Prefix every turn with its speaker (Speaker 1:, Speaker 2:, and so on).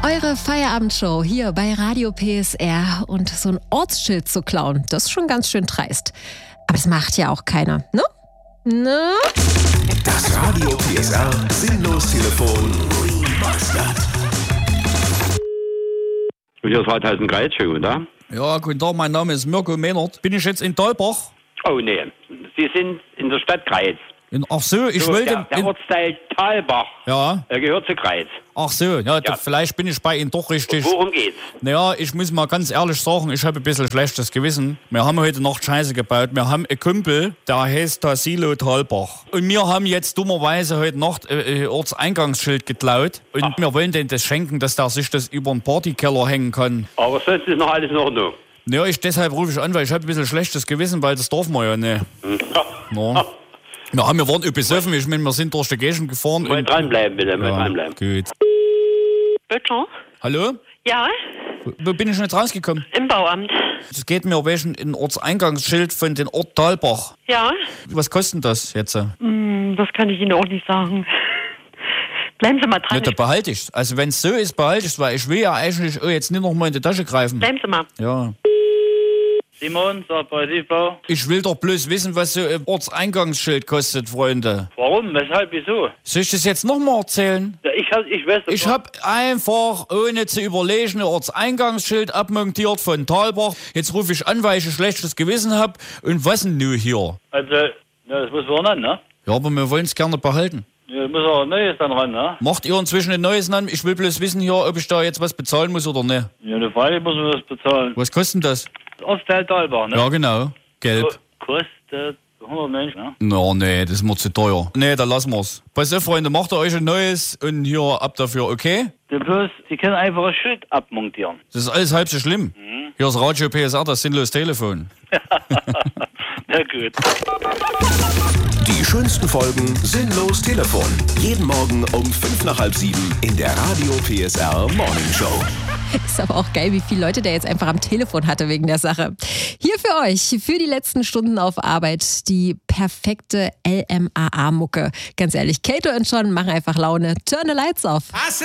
Speaker 1: Eure Feierabendshow hier bei Radio PSR und so ein Ortsschild zu klauen, das ist schon ganz schön dreist. Aber es macht ja auch keiner, ne? Ne?
Speaker 2: Das Radio PSR Sinnlos-Telefon Remastered.
Speaker 3: Hier ist Waldhausen Kreis, schön, guten Tag.
Speaker 4: Ja, guten Tag, mein Name ist Mirko Mehnert. Bin ich jetzt in Thalbach?
Speaker 3: Oh nee, Sie sind in der Stadt Kreis.
Speaker 4: Ach so, ich wollte...
Speaker 3: Der Ortsteil Thalbach gehört zu Kreis.
Speaker 4: Ach so, ja. Vielleicht bin ich bei Ihnen doch richtig.
Speaker 3: Worum geht's?
Speaker 4: Naja, ich muss mal ganz ehrlich sagen, ich habe ein bisschen schlechtes Gewissen. Wir haben heute Nacht Scheiße gebaut. Wir haben einen Kumpel, der heißt Tassilo Thalbach. Und wir haben jetzt dummerweise heute Nacht ein Ortseingangsschild geklaut. Und wir wollen denen das schenken, dass der sich das über den Partykeller hängen kann.
Speaker 3: Aber sonst ist noch alles in Ordnung.
Speaker 4: Naja, deshalb rufe ich an, weil ich habe ein bisschen schlechtes Gewissen, weil das darf man ja nicht. No. Ja, wir waren besoffen. Ich meine, wir sind durch die Gegend gefahren.
Speaker 3: Mal dranbleiben, bitte. Mal dranbleiben.
Speaker 4: Gut.
Speaker 5: Bitte?
Speaker 4: Hallo?
Speaker 5: Ja,
Speaker 4: Wo bin ich nicht rausgekommen?
Speaker 5: im Bauamt.
Speaker 4: Es geht mir wegen ein Ortseingangsschild von den Ort Thalbach.
Speaker 5: Ja,
Speaker 4: Was kostet das jetzt?
Speaker 5: das kann ich Ihnen auch nicht sagen. Bleiben Sie mal dran.
Speaker 4: Ja, da behalte ich's. Also wenn es so ist, behalte ich's, weil ich will ja eigentlich jetzt nicht noch mal in die Tasche greifen.
Speaker 5: Bleiben Sie mal.
Speaker 4: Ja.
Speaker 6: Simon, sagt bei Tiefbau.
Speaker 4: Ich will doch bloß wissen, was so ein Ortseingangsschild kostet, Freunde.
Speaker 6: Warum? Weshalb? Wieso?
Speaker 4: Soll ich das jetzt noch mal erzählen?
Speaker 6: Ja, ich weiß das.
Speaker 4: Ich habe einfach, ohne zu überlegen, ein Ortseingangsschild abmontiert von Thalbach. Jetzt rufe ich an, weil ich ein schlechtes Gewissen habe. Und was denn nun hier?
Speaker 6: Also, ja, das muss man ran, ne?
Speaker 4: Ja, aber wir wollen es gerne behalten.
Speaker 6: Ja, muss auch ein Neues dann ran, ne?
Speaker 4: Macht ihr inzwischen ein neues an? Ich will bloß wissen hier, ob ich da jetzt was bezahlen muss oder nicht.
Speaker 6: Ja, eine Frage muss man das bezahlen.
Speaker 4: Was kostet denn das?
Speaker 6: Ortsteil Thalbach, ne?
Speaker 4: Ja, genau. Gelb.
Speaker 6: Kostet 100 Menschen, ne?
Speaker 4: No, nee, das ist mir zu teuer. Nee, da lassen wir's. Pass auf, Freunde, macht ihr euch ein neues und hier ab dafür, okay?
Speaker 6: Ja, bloß, Sie können einfach ein Schild abmontieren.
Speaker 4: Das ist alles halb so schlimm. Hier ist Radio PSR, das sinnlos Telefon.
Speaker 6: Na gut.
Speaker 2: Die schönsten Folgen Sinnlos Telefon. Jeden Morgen um 6:55 in der Radio PSR Morning Show.
Speaker 1: Ist aber auch geil, wie viele Leute der jetzt einfach am Telefon hatte wegen der Sache. Hier für euch, für die letzten Stunden auf Arbeit, die perfekte LMAA-Mucke. Ganz ehrlich, Kato und John machen einfach Laune. Turn the lights off.